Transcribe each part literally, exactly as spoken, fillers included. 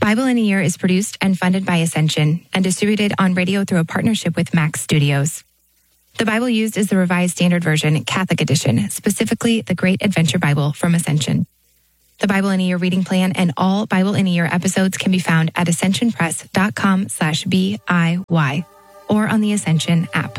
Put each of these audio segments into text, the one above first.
Bible in a Year is produced and funded by Ascension and distributed on radio through a partnership with Max Studios. The Bible used is the Revised Standard Version, Catholic Edition, specifically the Great Adventure Bible from Ascension. The Bible in a Year reading plan and all Bible in a Year episodes can be found at ascensionpress.com slash B-I-Y or on the Ascension app.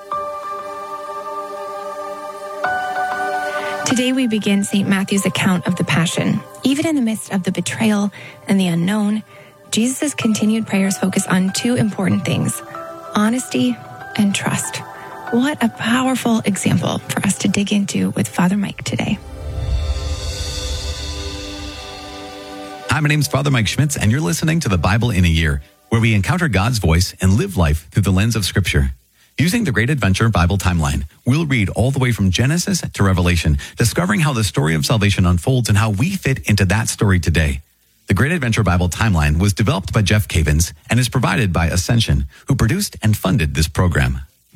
Today we begin Saint Matthew's account of the Passion. Even in the midst of the betrayal and the unknown, Jesus' continued prayers focus on two important things, honesty and trust. What a powerful example for us to dig into with Father Mike today. Hi, my name is Father Mike Schmitz, and you're listening to the Bible in a Year, where we encounter God's voice and live life through the lens of Scripture. Using the Great Adventure Bible timeline, we'll read all the way from Genesis to Revelation, discovering how the story of salvation unfolds and how we fit into that story today. The Great Adventure Bible timeline was developed by Jeff Cavins and is provided by Ascension, who produced and funded this program.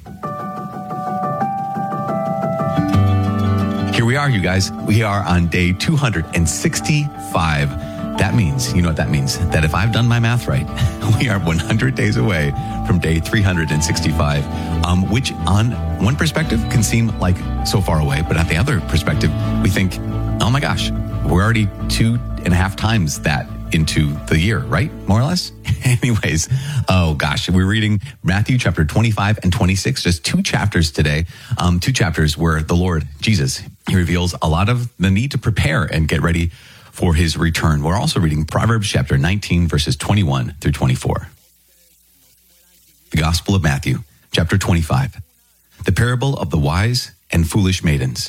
Here we are, you guys. We are on day two hundred sixty-five. That means, you know what that means? That if I've done my math right, we are one hundred days away from day three hundred sixty-five, um, which on one perspective can seem like so far away, but at the other perspective, we think, oh my gosh, we're already two and a half times that into the year, right? More or less? Anyways, oh gosh, we're reading Matthew chapter twenty-five and twenty-six, just two chapters today, um, two chapters where the Lord, Jesus, he reveals a lot of the need to prepare and get ready for his return. We're also reading Proverbs chapter nineteen, verses twenty-one through twenty-four. The Gospel of Matthew, chapter twenty-five. The parable of the wise and foolish maidens.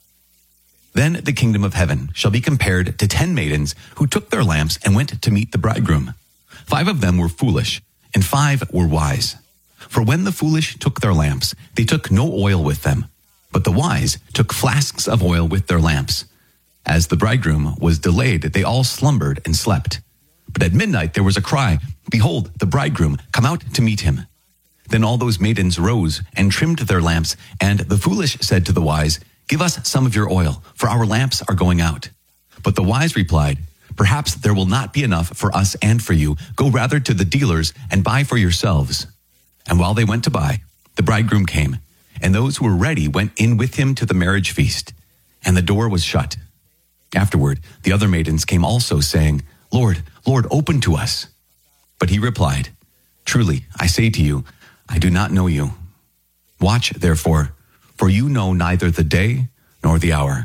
Then the kingdom of heaven shall be compared to ten maidens who took their lamps and went to meet the bridegroom. Five of them were foolish, and five were wise. For when the foolish took their lamps, they took no oil with them, but the wise took flasks of oil with their lamps. As the bridegroom was delayed, they all slumbered and slept. But at midnight there was a cry, behold, the bridegroom, come out to meet him. Then all those maidens rose and trimmed their lamps, and the foolish said to the wise, give us some of your oil, for our lamps are going out. But the wise replied, perhaps there will not be enough for us and for you. Go rather to the dealers and buy for yourselves. And while they went to buy, the bridegroom came, and those who were ready went in with him to the marriage feast, and the door was shut. Afterward, the other maidens came also, saying, Lord, Lord, open to us. But he replied, truly, I say to you, I do not know you. Watch, therefore, for you know neither the day nor the hour.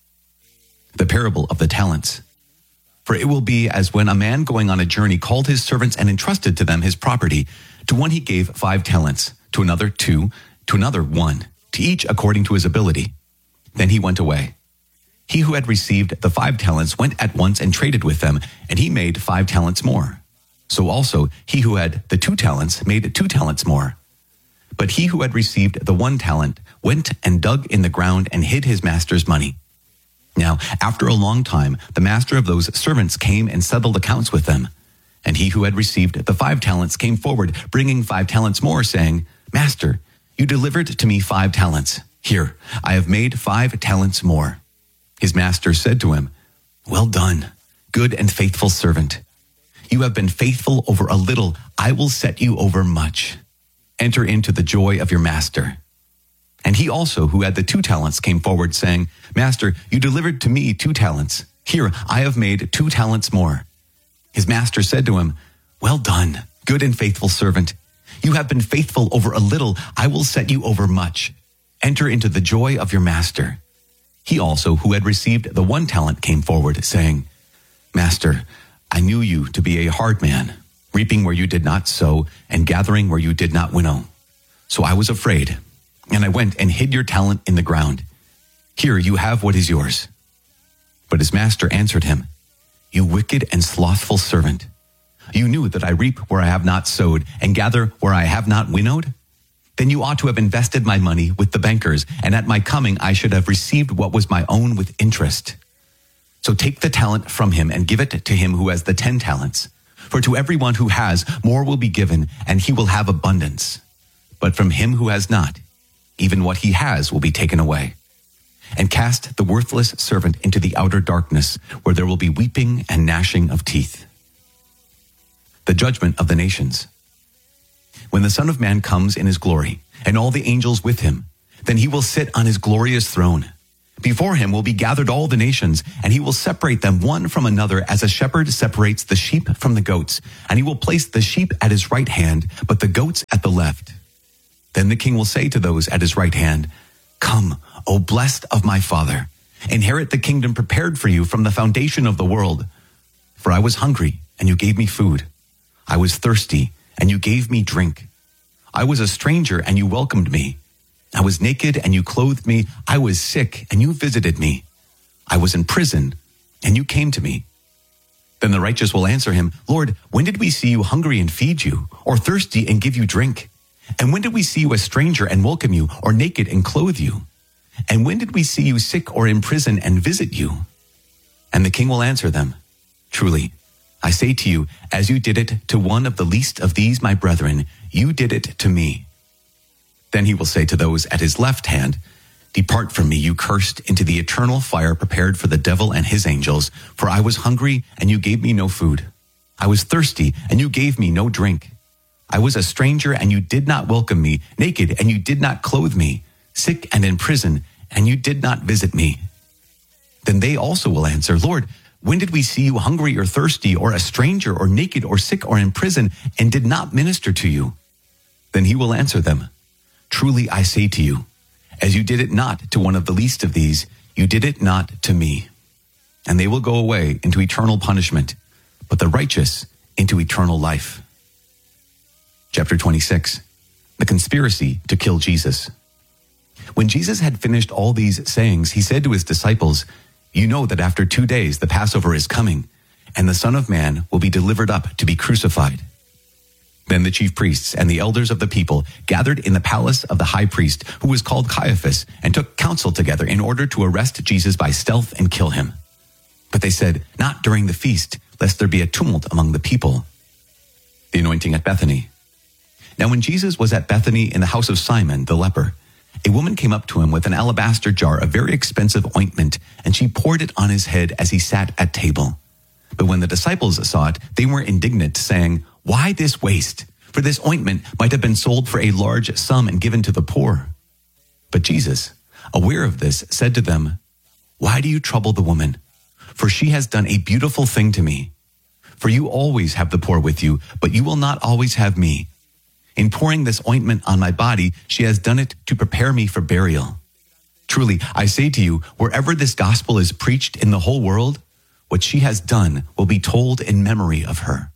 The parable of the talents. For it will be as when a man going on a journey called his servants and entrusted to them his property. To one he gave five talents, to another two, to another one, to each according to his ability. Then he went away. He who had received the five talents went at once and traded with them, and he made five talents more. So also he who had the two talents made two talents more. But he who had received the one talent went and dug in the ground and hid his master's money. Now, after a long time, the master of those servants came and settled accounts with them. And he who had received the five talents came forward, bringing five talents more, saying, Master, you delivered to me five talents. Here, I have made five talents more. His master said to him, well done, good and faithful servant. You have been faithful over a little. I will set you over much. Enter into the joy of your master. And he also, who had the two talents, came forward, saying, Master, you delivered to me two talents. Here, I have made two talents more. His master said to him, well done, good and faithful servant. You have been faithful over a little. I will set you over much. Enter into the joy of your master. He also, who had received the one talent, came forward, saying, Master, I knew you to be a hard man, reaping where you did not sow, and gathering where you did not winnow. So I was afraid, and I went and hid your talent in the ground. Here you have what is yours. But his master answered him, you wicked and slothful servant. You knew that I reap where I have not sowed, and gather where I have not winnowed? Then you ought to have invested my money with the bankers, and at my coming I should have received what was my own with interest. So take the talent from him and give it to him who has the ten talents. For to everyone who has, more will be given, and he will have abundance. But from him who has not, even what he has will be taken away. And cast the worthless servant into the outer darkness, where there will be weeping and gnashing of teeth. the judgment of the nations. When the Son of Man comes in his glory, and all the angels with him, then he will sit on his glorious throne. Before him will be gathered all the nations, and he will separate them one from another as a shepherd separates the sheep from the goats. And he will place the sheep at his right hand, but the goats at the left. Then the king will say to those at his right hand, "Come, O blessed of my Father, inherit the kingdom prepared for you from the foundation of the world. For I was hungry, and you gave me food. I was thirsty, and you gave me drink. I was a stranger, and you welcomed me. I was naked, and you clothed me. I was sick, and you visited me. I was in prison, and you came to me." Then the righteous will answer him, "Lord, when did we see you hungry and feed you, or thirsty and give you drink? And when did we see you a stranger and welcome you, or naked and clothe you? And when did we see you sick or in prison and visit you?" And the king will answer them, "Truly, I say to you, as you did it to one of the least of these my brethren, you did it to me." Then he will say to those at his left hand, "Depart from me, you cursed, into the eternal fire prepared for the devil and his angels. For I was hungry, and you gave me no food. I was thirsty, and you gave me no drink. I was a stranger, and you did not welcome me, naked, and you did not clothe me, sick and in prison, and you did not visit me." Then they also will answer, "Lord, when did we see you hungry or thirsty, or a stranger, or naked, or sick, or in prison, and did not minister to you?" Then he will answer them, "Truly I say to you, as you did it not to one of the least of these, you did it not to me." And they will go away into eternal punishment, but the righteous into eternal life. Chapter twenty-six, the conspiracy to kill Jesus. When Jesus had finished all these sayings, he said to his disciples, "You know that after two days the Passover is coming, and the Son of Man will be delivered up to be crucified." Then the chief priests and the elders of the people gathered in the palace of the high priest, who was called Caiaphas, and took counsel together in order to arrest Jesus by stealth and kill him. But they said, "Not during the feast, lest there be a tumult among the people." The anointing at Bethany. Now when Jesus was at Bethany in the house of Simon the leper, a woman came up to him with an alabaster jar of very expensive ointment, and she poured it on his head as he sat at table. But when the disciples saw it, they were indignant, saying, "Why this waste? For this ointment might have been sold for a large sum and given to the poor." But Jesus, aware of this, said to them, "Why do you trouble the woman? For she has done a beautiful thing to me. For you always have the poor with you, but you will not always have me. In pouring this ointment on my body, she has done it to prepare me for burial. Truly, I say to you, wherever this gospel is preached in the whole world, what she has done will be told in memory of her."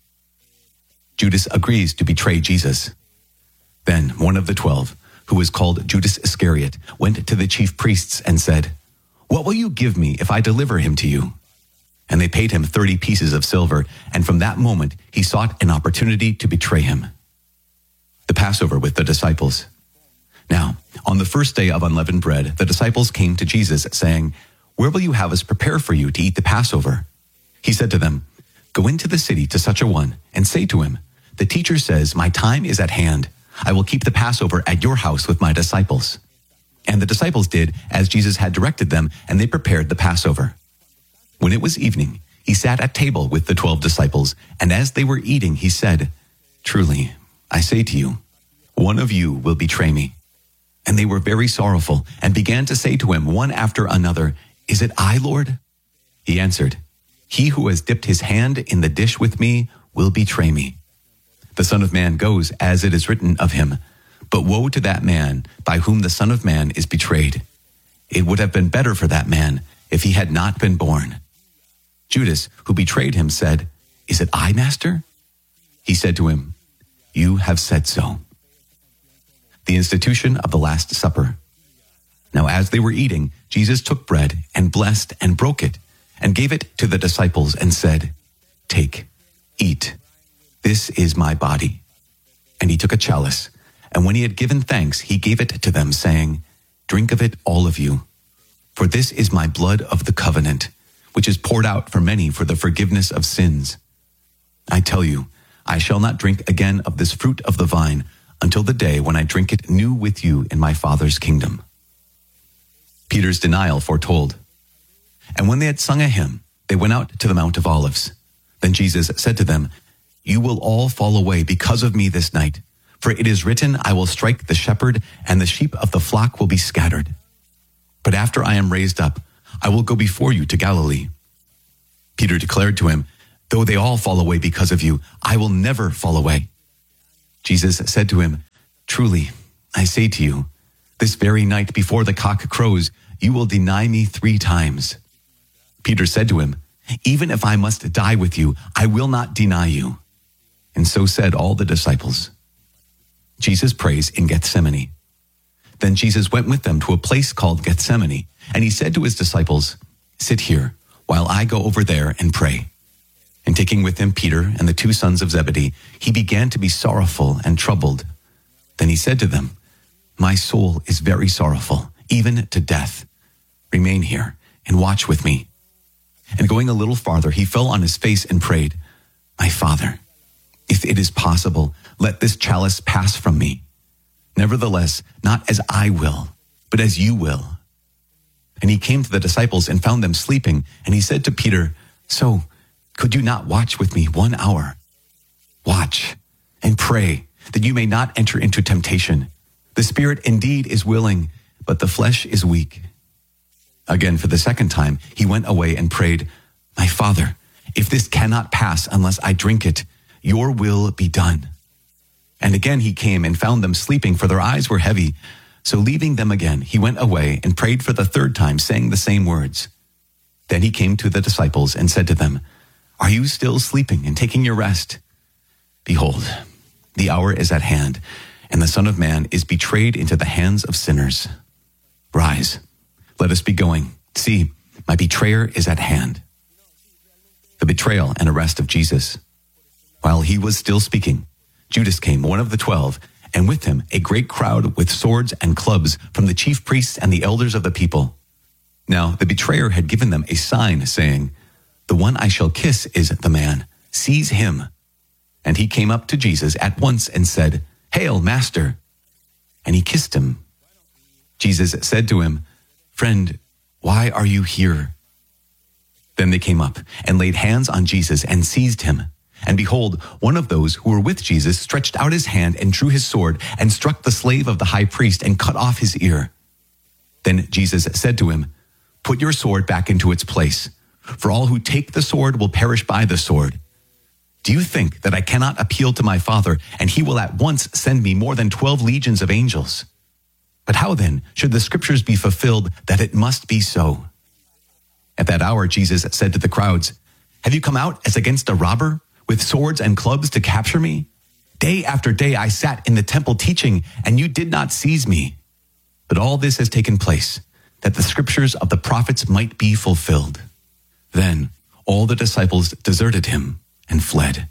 Judas agrees to betray Jesus. Then one of the twelve, who was called Judas Iscariot, went to the chief priests and said, "What will you give me if I deliver him to you?" And they paid him thirty pieces of silver, and from that moment he sought an opportunity to betray him. The Passover with the disciples. Now, on the first day of unleavened bread, the disciples came to Jesus, saying, "Where will you have us prepare for you to eat the Passover?" He said to them, "Go into the city to such a one, and say to him, 'The teacher says, my time is at hand. I will keep the Passover at your house with my disciples.'" And the disciples did as Jesus had directed them, and they prepared the Passover. When it was evening, he sat at table with the twelve disciples, and as they were eating, he said, "Truly, I say to you, one of you will betray me." And they were very sorrowful, and began to say to him one after another, "Is it I, Lord?" He answered, "He who has dipped his hand in the dish with me will betray me. The Son of Man goes as it is written of him, but woe to that man by whom the Son of Man is betrayed. It would have been better for that man if he had not been born." Judas, who betrayed him, said, "Is it I, Master?" He said to him, "You have said so." The institution of the Last Supper. Now as they were eating, Jesus took bread and blessed and broke it and gave it to the disciples and said, "Take, eat. This is my body." And he took a chalice, and when he had given thanks, he gave it to them, saying, "Drink of it, all of you. For this is my blood of the covenant, which is poured out for many for the forgiveness of sins. I tell you, I shall not drink again of this fruit of the vine until the day when I drink it new with you in my Father's kingdom." Peter's denial foretold. And when they had sung a hymn, they went out to the Mount of Olives. Then Jesus said to them, You will all fall away because of me this night. For it is written, I will strike the shepherd, and the sheep of the flock will be scattered. But after I am raised up, I will go before you to Galilee." Peter declared to him, "Though they all fall away because of you, I will never fall away." Jesus said to him, "Truly, I say to you, this very night before the cock crows, you will deny me three times." Peter said to him, "Even if I must die with you, I will not deny you." And so said all the disciples. Jesus prays in Gethsemane. Then Jesus went with them to a place called Gethsemane, and he said to his disciples, "Sit here while I go over there and pray." And taking with him Peter and the two sons of Zebedee, he began to be sorrowful and troubled. Then he said to them, "My soul is very sorrowful, even to death. Remain here and watch with me." And going a little farther, he fell on his face and prayed, "My Father, if it is possible, let this chalice pass from me. Nevertheless, not as I will, but as you will." And he came to the disciples and found them sleeping, and he said to Peter, "So, could you not watch with me one hour? Watch and pray that you may not enter into temptation. The spirit indeed is willing, but the flesh is weak." Again, for the second time, he went away and prayed, "My Father, if this cannot pass unless I drink it, your will be done." And again he came and found them sleeping, for their eyes were heavy. So leaving them again, he went away and prayed for the third time, saying the same words. Then he came to the disciples and said to them, "Are you still sleeping and taking your rest? Behold, the hour is at hand, and the Son of Man is betrayed into the hands of sinners. Rise, let us be going. See, my betrayer is at hand." The betrayal and arrest of Jesus. While he was still speaking, Judas came, one of the twelve, and with him a great crowd with swords and clubs from the chief priests and the elders of the people. Now the betrayer had given them a sign, saying, "The one I shall kiss is the man. Seize him." And he came up to Jesus at once and said, "Hail, Master!" And he kissed him. Jesus said to him, "Friend, why are you here?" Then they came up and laid hands on Jesus and seized him. And behold, one of those who were with Jesus stretched out his hand and drew his sword and struck the slave of the high priest and cut off his ear. Then Jesus said to him, "Put your sword back into its place, for all who take the sword will perish by the sword. Do you think that I cannot appeal to my Father, and he will at once send me more than twelve legions of angels? But how then should the scriptures be fulfilled that it must be so?" At that hour Jesus said to the crowds, "Have you come out as against a robber, with swords and clubs to capture me? Day after day I sat in the temple teaching, and you did not seize me. But all this has taken place, that the scriptures of the prophets might be fulfilled." Then all the disciples deserted him and fled.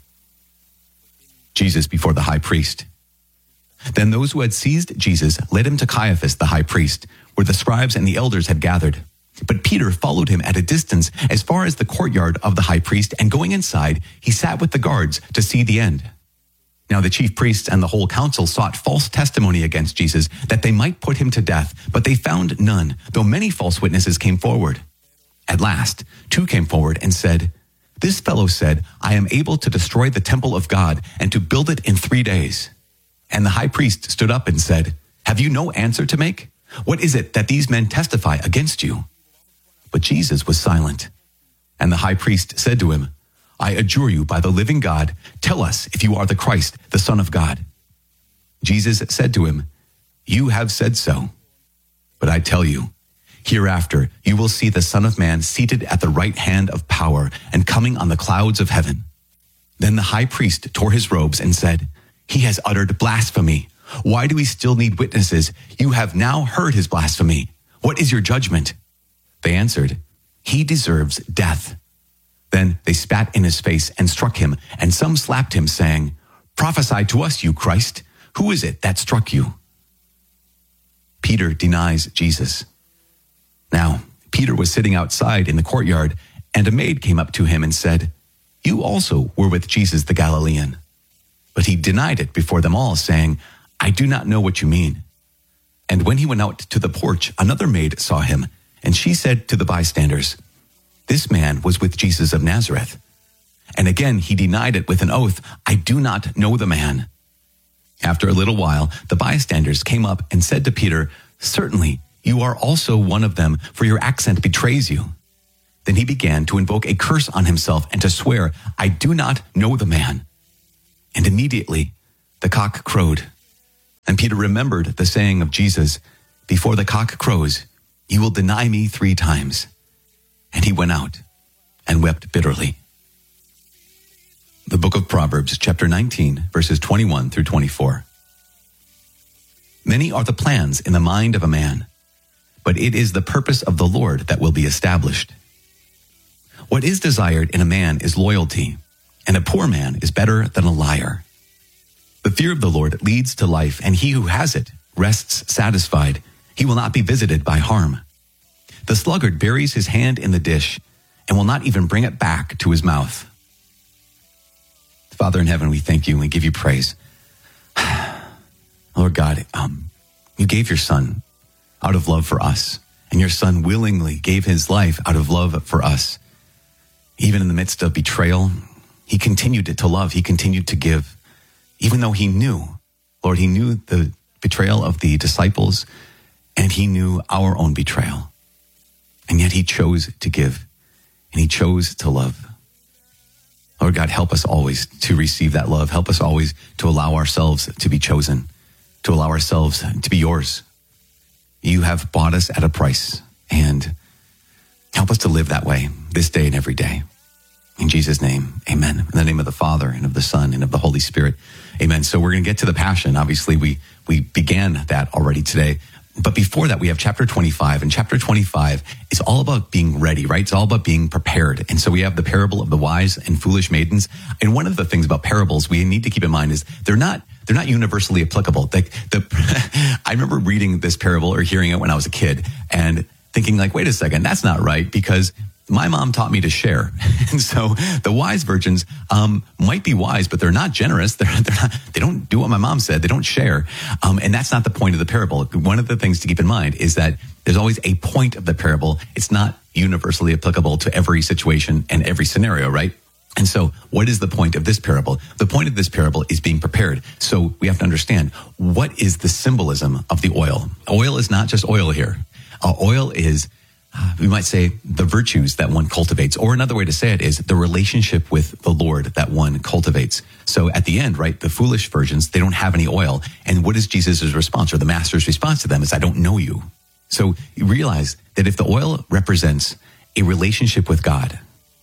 Jesus before the high priest. Then those who had seized Jesus led him to Caiaphas the high priest, where the scribes and the elders had gathered. But Peter followed him at a distance as far as the courtyard of the high priest, and going inside, he sat with the guards to see the end. Now the chief priests and the whole council sought false testimony against Jesus, that they might put him to death, but they found none, though many false witnesses came forward. At last, two came forward and said, "This fellow said, I am able to destroy the temple of God and to build it in three days. And the high priest stood up and said, "Have you no answer to make? What is it that these men testify against you?" But Jesus was silent. And the high priest said to him, "I adjure you by the living God, tell us if you are the Christ, the Son of God." Jesus said to him, "You have said so. But I tell you, hereafter you will see the Son of Man seated at the right hand of power and coming on the clouds of heaven." Then the high priest tore his robes and said, "He has uttered blasphemy. Why do we still need witnesses? You have now heard his blasphemy. What is your judgment?" They answered, "He deserves death." Then they spat in his face and struck him, and some slapped him, saying, "Prophesy to us, you Christ. Who is it that struck you?" Peter denies Jesus. Now, Peter was sitting outside in the courtyard, and a maid came up to him and said, "You also were with Jesus the Galilean." But he denied it before them all, saying, "I do not know what you mean." And when he went out to the porch, another maid saw him, and she said to the bystanders, "This man was with Jesus of Nazareth." And again, he denied it with an oath, I do not know the man. After a little while, the bystanders came up and said to Peter, certainly, you are also one of them, for your accent betrays you. Then he began to invoke a curse on himself and to swear, I do not know the man. And immediately the cock crowed. And Peter remembered the saying of Jesus, before the cock crows, you will deny me three times. And he went out and wept bitterly. The book of Proverbs, chapter nineteen, verses twenty-one through twenty-four. Many are the plans in the mind of a man, but it is the purpose of the Lord that will be established. What is desired in a man is loyalty, and a poor man is better than a liar. The fear of the Lord leads to life, and he who has it rests satisfied. He will not be visited by harm. The sluggard buries his hand in the dish and will not even bring it back to his mouth. Father in heaven, we thank you and we give you praise. Lord God, um, you gave your son out of love for us, and your son willingly gave his life out of love for us. Even in the midst of betrayal, he continued to love. He continued to give, even though he knew, Lord, he knew the betrayal of the disciples, and he knew our own betrayal. And yet he chose to give, and he chose to love. Lord God, help us always to receive that love. Help us always to allow ourselves to be chosen, to allow ourselves to be yours. You have bought us at a price, and help us to live that way this day and every day. In Jesus' name, amen. In the name of the Father and of the Son and of the Holy Spirit, amen. So we're going to get to the Passion. Obviously, we we began that already today. But before that, we have chapter twenty-five, and chapter twenty-five is all about being ready, right? It's all about being prepared. And so we have the parable of the wise and foolish maidens. And one of the things about parables we need to keep in mind is they're not they're not universally applicable. Like the, I remember reading this parable or hearing it when I was a kid and thinking like, wait a second, that's not right, because my mom taught me to share. And so the wise virgins um, might be wise, but they're not generous. They're, they're not, they don't do what my mom said. They don't share. Um, and that's not the point of the parable. One of the things to keep in mind is that there's always a point of the parable. It's not universally applicable to every situation and every scenario, right? And so what is the point of this parable? The point of this parable is being prepared. So we have to understand, what is the symbolism of the oil? Oil is not just oil here. Uh, oil is, uh, we might say, the virtues that one cultivates. Or another way to say it is the relationship with the Lord that one cultivates. So at the end, right, the foolish virgins, they don't have any oil. And what is Jesus' response, or the master's response to them is, I don't know you. So you realize that if the oil represents a relationship with God,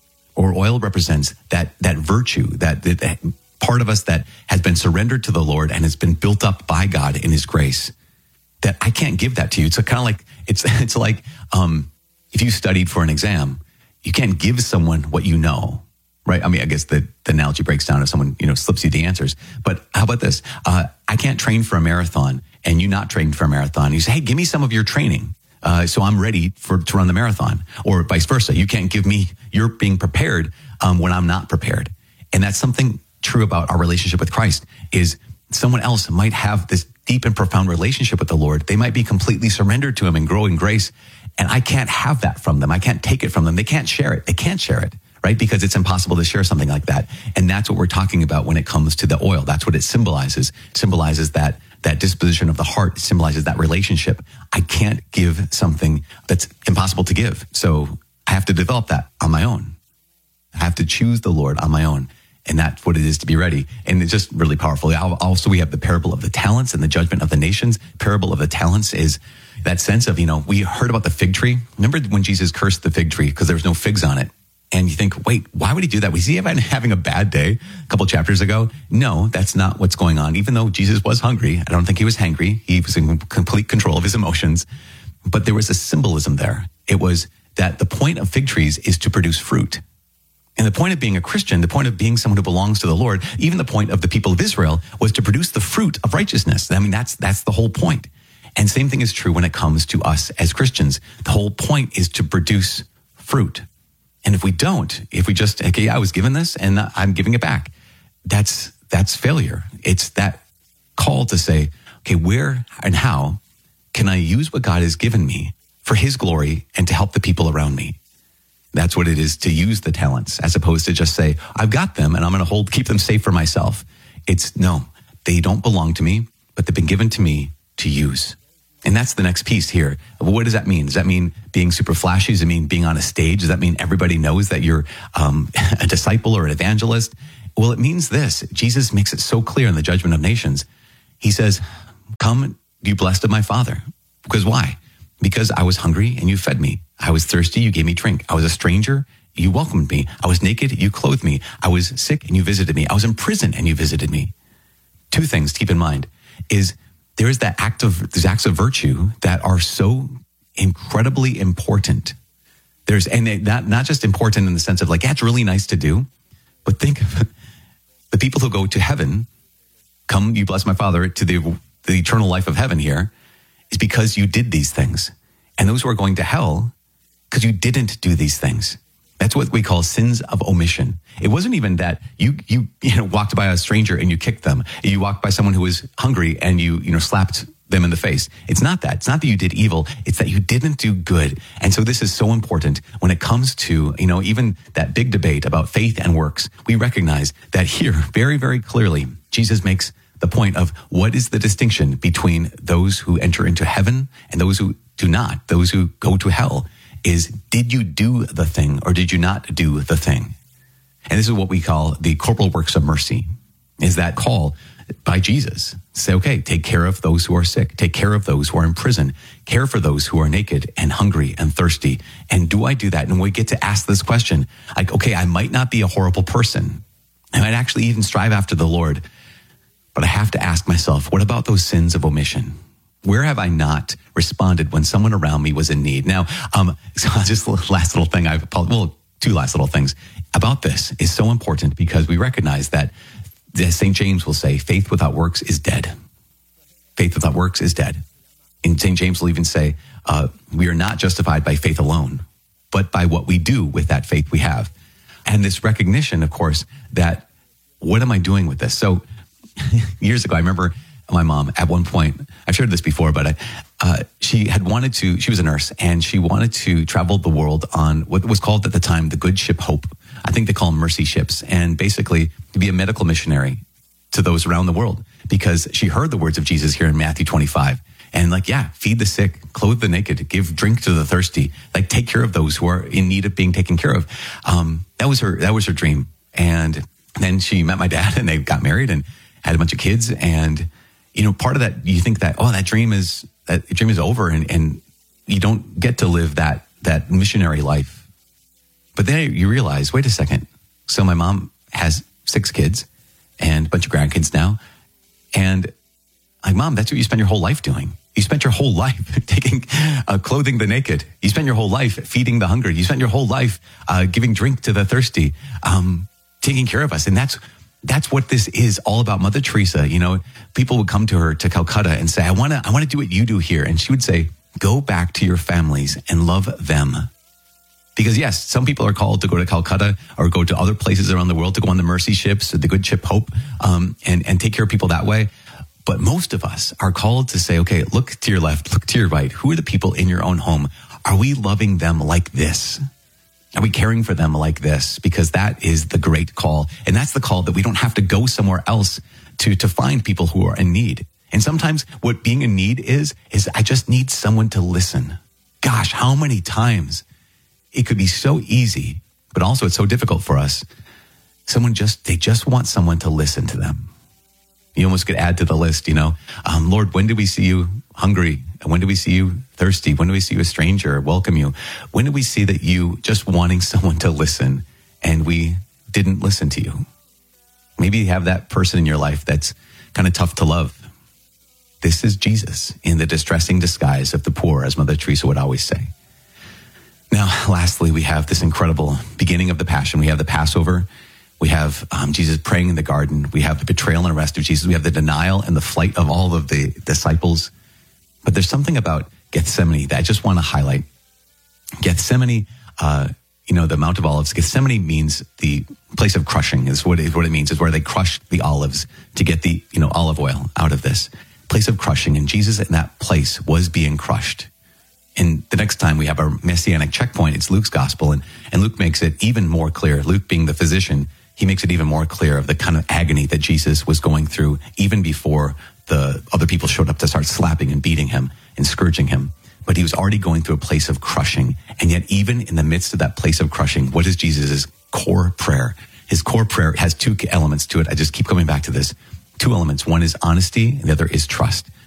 or oil represents that that virtue, that, that part of us that has been surrendered to the Lord and has been built up by God in his grace, that I can't give that to you. It's kind of like, it's it's like um, if you studied for an exam, you can't give someone what you know, right? I mean, I guess the, the analogy breaks down if someone, you know, slips you the answers. But how about this? Uh, I can't train for a marathon and you not trained for a marathon. You say, hey, give me some of your training. Uh, so I'm ready for to run the marathon, or vice versa. You can't give me, you're being prepared um, when I'm not prepared. And that's something true about our relationship with Christ, is someone else might have this deep and profound relationship with the Lord. They might be completely surrendered to him and grow in grace. And I can't have that from them. I can't take it from them. They can't share it. They can't share it, right? Because it's impossible to share something like that. And that's what we're talking about when it comes to the oil. That's what it symbolizes. It symbolizes that that disposition of the heart, symbolizes that relationship. I can't give something that's impossible to give. So I have to develop that on my own. I have to choose the Lord on my own. And that's what it is to be ready. And it's just really powerful. Also, we have the parable of the talents and the judgment of the nations. Parable of the talents is that sense of, you know, we heard about the fig tree. Remember when Jesus cursed the fig tree because there was no figs on it? And you think, wait, why would he do that? Was he having a bad day a couple chapters ago? No, that's not what's going on. Even though Jesus was hungry, I don't think he was hangry. He was in complete control of his emotions. But there was a symbolism there. It was that the point of fig trees is to produce fruit. And the point of being a Christian, the point of being someone who belongs to the Lord, even the point of the people of Israel was to produce the fruit of righteousness. I mean, that's that's the whole point. And same thing is true when it comes to us as Christians. The whole point is to produce fruit. And if we don't, if we just, okay, I was given this and I'm giving it back, that's that's failure. It's that call to say, okay, where and how can I use what God has given me for his glory and to help the people around me? That's what it is to use the talents, as opposed to just say, I've got them and I'm going to hold, keep them safe for myself. It's no, they don't belong to me, but they've been given to me to use. And that's the next piece here. What does that mean? Does that mean being super flashy? Does it mean being on a stage? Does that mean everybody knows that you're um, a disciple or an evangelist? Well, it means this. Jesus makes it so clear in the Judgment of Nations. He says, come, you blessed of my Father. Because why? Because I was hungry and you fed me. I was thirsty, you gave me drink. I was a stranger, you welcomed me. I was naked, you clothed me. I was sick and you visited me. I was in prison and you visited me. Two things to keep in mind is there is that act of, these acts of virtue that are so incredibly important. There's, and they, not, not just important in the sense of like, yeah, it's really nice to do, but think of the people who go to heaven, come, you bless my Father, to the, the eternal life of heaven here, is because you did these things. And those who are going to hell, because you didn't do these things. That's what we call sins of omission. It wasn't even that you, you, you know, walked by a stranger and you kicked them. You walked by someone who was hungry and you, you know, slapped them in the face. It's not that. It's not that you did evil. It's that you didn't do good. And so this is so important when it comes to, you know, even that big debate about faith and works. We recognize that here very, very clearly, Jesus makes the point of what is the distinction between those who enter into heaven and those who do not, those who go to hell. Is did you do the thing or did you not do the thing? And this is what we call the corporal works of mercy, is that call by Jesus. Say, okay, take care of those who are sick, take care of those who are in prison, care for those who are naked and hungry and thirsty. And do I do that? And we get to ask this question, like, okay, I might not be a horrible person. I might actually even strive after the Lord, but I have to ask myself, what about those sins of omission? Where have I not responded when someone around me was in need? Now, um, so just last little thing, I've well, two last little things about this is so important because we recognize that Saint James will say, faith without works is dead. Faith without works is dead. And Saint James will even say, uh, we are not justified by faith alone, but by what we do with that faith we have. And this recognition, of course, that what am I doing with this? So years ago, I remember my mom at one point, I've shared this before, but I, uh, she had wanted to, she was a nurse and she wanted to travel the world on what was called at the time, the Good Ship Hope. I think they call them mercy ships, and basically to be a medical missionary to those around the world because she heard the words of Jesus here in Matthew twenty-five. And like, yeah, feed the sick, clothe the naked, give drink to the thirsty, like take care of those who are in need of being taken care of. Um, that was her, that was her dream. And then she met my dad and they got married and had a bunch of kids. And you know, part of that, you think that, oh, that dream is, that dream is over and, and you don't get to live that, that missionary life. But then you realize, wait a second. So my mom has six kids and a bunch of grandkids now. And like, Mom, that's what you spend your whole life doing. You spent your whole life taking, uh, clothing the naked. You spent your whole life feeding the hungry. You spent your whole life, uh, giving drink to the thirsty, um, taking care of us. And that's, That's what this is all about. Mother Teresa, you know, people would come to her to Calcutta and say, I want to, I want to do what you do here. And she would say, go back to your families and love them. Because yes, some people are called to go to Calcutta or go to other places around the world to go on the mercy ships, the Good Ship Hope, um, and, and take care of people that way. But most of us are called to say, okay, look to your left, look to your right. Who are the people in your own home? Are we loving them like this? Are we caring for them like this? Because that is the great call. And that's the call that we don't have to go somewhere else to, to find people who are in need. And sometimes what being in need is, is I just need someone to listen. Gosh, how many times it could be so easy, but also it's so difficult for us. Someone just, they just want someone to listen to them. You almost could add to the list, you know, um, Lord, when do we see you hungry? And when do we see you thirsty? When do we see you a stranger, welcome you? When do we see that you just wanting someone to listen and we didn't listen to you? Maybe you have that person in your life that's kind of tough to love. This is Jesus in the distressing disguise of the poor, as Mother Teresa would always say. Now, lastly, we have this incredible beginning of the Passion. We have the Passover. We have um, Jesus praying in the garden. We have the betrayal and arrest of Jesus. We have the denial and the flight of all of the disciples. But there's something about Gethsemane that I just want to highlight. Gethsemane, uh, you know, the Mount of Olives, Gethsemane means the place of crushing is what it, what it means, is where they crushed the olives to get the, you know, olive oil out of this place of crushing. And Jesus in that place was being crushed. And the next time we have our messianic checkpoint, it's Luke's gospel. And, and Luke makes it even more clear. Luke being the physician, he makes it even more clear of the kind of agony that Jesus was going through even before the other people showed up to start slapping and beating him and scourging him. But he was already going through a place of crushing. And yet even in the midst of that place of crushing, what is Jesus' core prayer? His core prayer has two elements to it. I just keep coming back to this. Two elements. One is honesty and the other is trust.